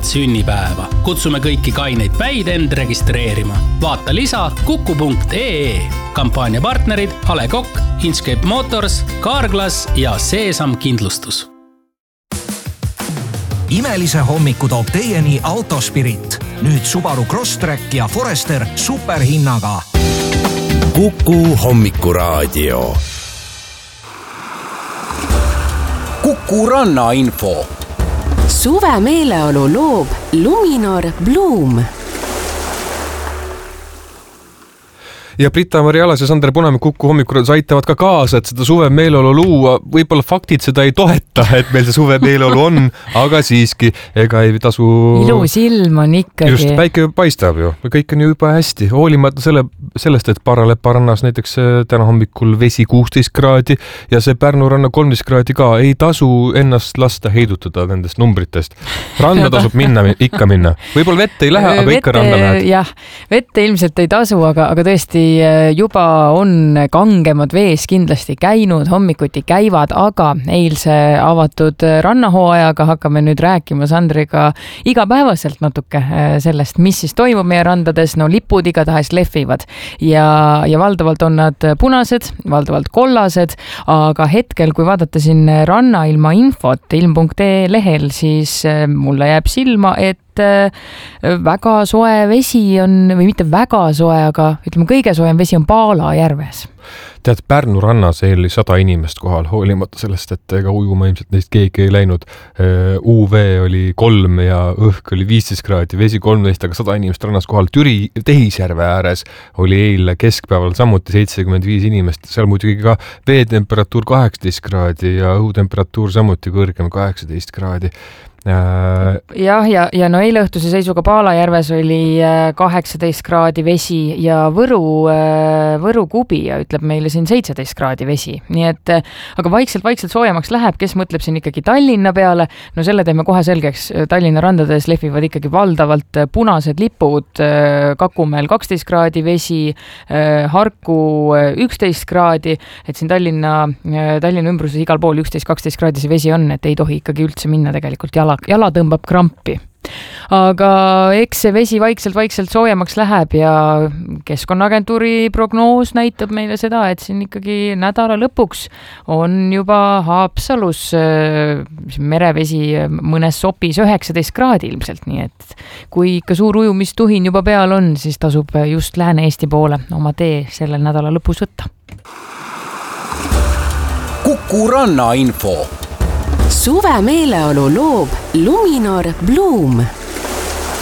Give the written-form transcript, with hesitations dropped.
sünnipäeva. Kutsume kõiki kaineid päid end registreerima. Vaata lisa kuku.ee. Kampaania partnerid A. Le Coq, Inchcape Motors, Carglass ja Seesam Kindlustus. Imelise hommiku toob teieni Autospirit. Nüüd Subaru Crosstrek ja Forester superhinnaga. Kuku hommikuraadio. Kuku rannainfo. Suve meeleolu loob Luminor Bloom. Ja Brita-Mari Alas ja Sander Punamäe Kuku hommikuraadios aitavad ka kaasa, et seda suve meeleolu luua. Võib-olla faktid seda ei toeta, et meil see suve meeleolu on, aga siiski ega ei tasu... Ilus ilm on ikkagi. Just, päike paistab ju. Kõik on ju juba hästi. Hoolimata sellest, et Paralepa rannas näiteks täna hommikul vesi 16 kraadi ja see Pärnu ranna 13 kraadi ka ei tasu ennast lasta heidutada nendest numbritest. Randa tasub ikka minna. Võib-olla vette ei lähe, aga ikka randa lähed. Jah, vette ilmselt ei tasu, aga tõesti juba on kangemad vees kindlasti käinud, hommikuti käivad, aga eilse avatud rannahooajaga hakkame nüüd rääkima Sandriga igapäevaselt natuke sellest, mis siis toimub meie randades. No lipud igatahes lehvivad ja valdavalt on nad punased, valdavalt kollased, aga hetkel, kui vaadata siin rannailma infot ilm.ee lehel, siis mulle jääb silma, et väga soe vesi on, või mitte väga soe, aga ütleme kõige soojem vesi on Paala järves. Tead, Pärnu rannas oli 100 inimest kohal, hoolimata sellest, et ega ujuma ilmselt neist keegi ei läinud. UV oli 3 ja õhk oli 15 kraadi, vesi 13, aga 100 inimest rannas kohal. Türi Tehisjärve ääres oli eile keskpäeval samuti 75 inimest. Seal muidugi ka veetemperatuur 18 kraadi ja õhutemperatuur samuti kõrgem 18 kraadi. Jah, ja no eile õhtuse seisuga Paala järves oli 18 kraadi vesi ja Võru kubi ja ütleb meile siin 17 kraadi vesi. Nii et, aga vaikselt soojemaks läheb, kes mõtleb siin ikkagi Tallinna peale. No selle teeme kohe selgeks. Tallinna randades lehvivad ikkagi valdavalt punased lipud, Kakumäel 12 kraadi vesi, Harku 11 kraadi, et siin Tallinna ümbruses igal pool 11-12 kraadi see vesi on, et ei tohi ikkagi üldse minna tegelikult jala tõmbab krampi. Aga eks see vesi vaikselt soojemaks läheb ja Keskkonnaagentuuri prognoos näitab meile seda, et siin ikkagi nädala lõpuks on juba Haapsalus merevesi mõnes sopis 19 kraadi ilmselt, nii et kui ikka suur ujumistuhin juba peal on, siis tasub just Lääne-Eesti poole oma tee sellel nädala lõpus võtta. Kuku rannainfo. Suve meeleolu loob Luminor Bloom.